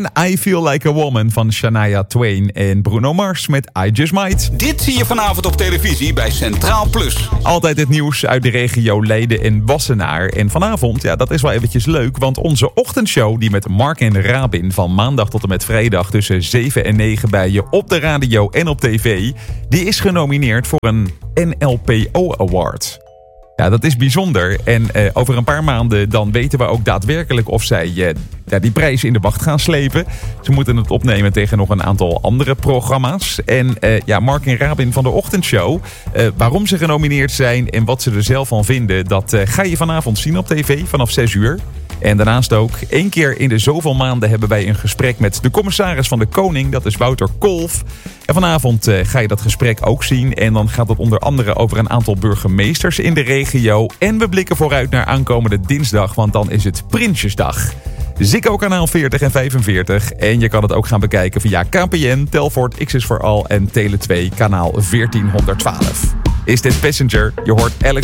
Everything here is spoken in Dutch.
En I Feel Like a Woman van Shania Twain en Bruno Mars met I Just Might. Dit zie je vanavond op televisie bij Centraal Plus. Altijd het nieuws uit de regio Leiden en Wassenaar. En vanavond, ja, dat is wel eventjes leuk, want onze ochtendshow die met Mark en Rabin van maandag tot en met vrijdag tussen 7 en 9 bij je op de radio en op tv, die is genomineerd voor een NLPO Award. Ja, dat is bijzonder. En over een paar maanden dan weten we ook daadwerkelijk of zij die prijs in de wacht gaan slepen. Ze moeten het opnemen tegen nog een aantal andere programma's. En Mark en Rabin van de ochtendshow, waarom ze genomineerd zijn en wat ze er zelf van vinden, dat ga je vanavond zien op tv vanaf 6 uur. En daarnaast ook, 1 keer in de zoveel maanden hebben wij een gesprek met de commissaris van de Koning. Dat is Wouter Kolff. En vanavond ga je dat gesprek ook zien. En dan gaat het onder andere over een aantal burgemeesters in de regio. En we blikken vooruit naar aankomende dinsdag, want dan is het Prinsjesdag. Ziggo kanaal 40 en 45. En je kan het ook gaan bekijken via KPN, Telfort, XS4All en Tele2 kanaal 1412. Is dit Passenger? Je hoort Alex